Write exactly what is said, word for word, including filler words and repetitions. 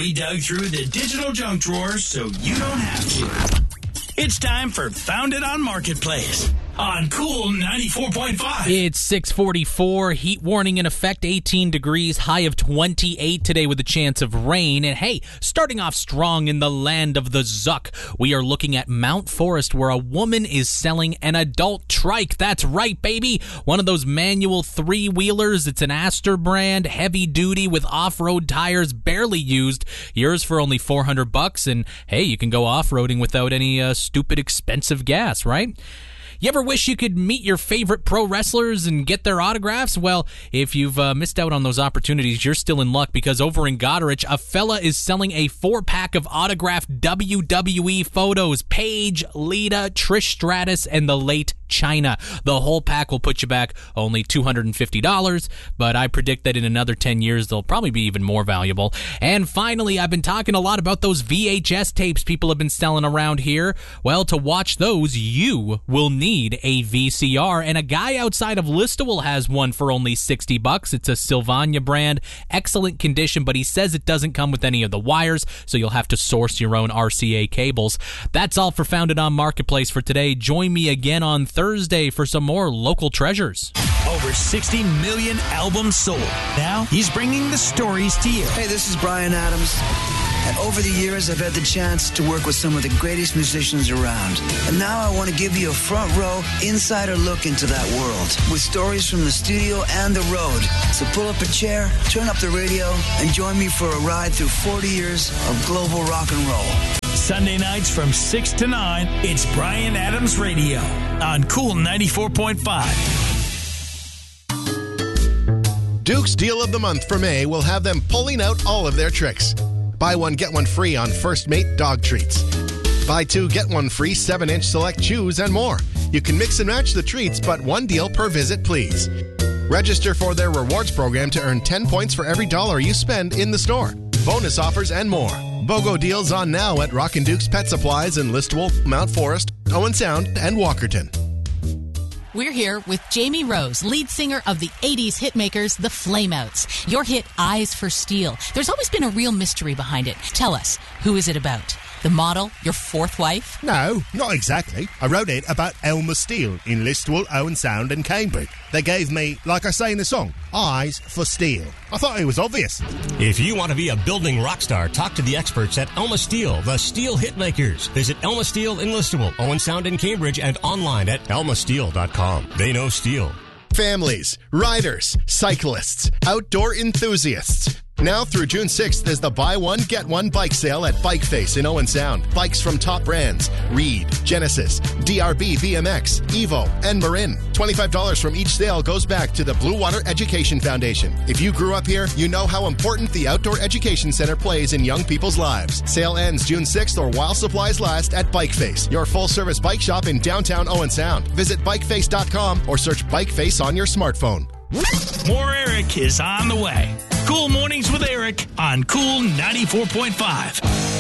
We dug through the digital junk drawer so you don't have to. It's time for Found It on Marketplace on Cool ninety-four point five. It's six forty-four, heat warning in effect, eighteen degrees, high of twenty-eight today with a chance of rain. And hey, starting off strong in the land of the Zuck, we are looking at Mount Forest, where a woman is selling an adult trike. That's right, baby. One of those manual three-wheelers. It's an Aster brand, heavy duty with off-road tires, barely used. Yours for only four hundred bucks. And hey, you can go off-roading without any uh, stupid expensive gas, right? You ever wish you could meet your favorite pro wrestlers and get their autographs? Well, if you've uh, missed out on those opportunities, you're still in luck, because over in Goderich, a fella is selling a four-pack of autographed W W E photos. Paige, Lita, Trish Stratus, and the late China. The whole pack will put you back only two hundred fifty dollars, but I predict that in another ten years, they'll probably be even more valuable. And finally, I've been talking a lot about those V H S tapes people have been selling around here. Well, to watch those, you will need a V C R, and a guy outside of Listowel has one for only sixty bucks. It's a Sylvania brand, excellent condition, but he says it doesn't come with any of the wires, so you'll have to source your own R C A cables. That's all for Found It on Marketplace for today. Join me again on Thursday for some more local treasures. Over sixty million albums sold. Now he's bringing the stories to you. Hey, this is Bryan Adams. And over the years, I've had the chance to work with some of the greatest musicians around. And now I want to give you a front row, insider look into that world with stories from the studio and the road. So pull up a chair, turn up the radio, and join me for a ride through forty years of global rock and roll. Sunday nights from six to nine, it's Bryan Adams Radio on Cool ninety-four point five. Duke's Deal of the Month for May will have them pulling out all of their tricks. Buy one, get one free on First Mate dog treats. Buy two, get one free seven-inch select chews and more. You can mix and match the treats, but one deal per visit, please. Register for their rewards program to earn ten points for every dollar you spend in the store. Bonus offers and more. BOGO deals on now at Rockin' Duke's Pet Supplies in Listowel, Mount Forest, Owen Sound, and Walkerton. We're here with Jamie Rose, lead singer of the eighties hitmakers, the Flameouts. Your hit, Eyes for Steel. There's always been a real mystery behind it. Tell us, who is it about? The model, your fourth wife? No, not exactly. I wrote it about Elmer Steele in Listowel, Owen Sound and Cambridge. They gave me, like I say in the song, Eyes for Steel. I thought it was obvious. If you want to be a building rock star, talk to the experts at Elma Steel, the Steel Hitmakers. Visit Elma Steel in Listowel, Owen Sound in Cambridge, and online at elma steel dot com. They know steel. Families, riders, cyclists, outdoor enthusiasts. Now through June sixth is the buy one, get one bike sale at Bike Face in Owen Sound. Bikes from top brands, Reed, Genesis, D R B B M X, Evo, and Marin. twenty-five dollars from each sale goes back to the Blue Water Education Foundation. If you grew up here, you know how important the Outdoor Education Center plays in young people's lives. Sale ends June sixth or while supplies last at Bike Face, your full-service bike shop in downtown Owen Sound. Visit bike face dot com or search Bike Face on your smartphone. More Eric is on the way. Cool Mornings with Eric on Cool ninety-four point five.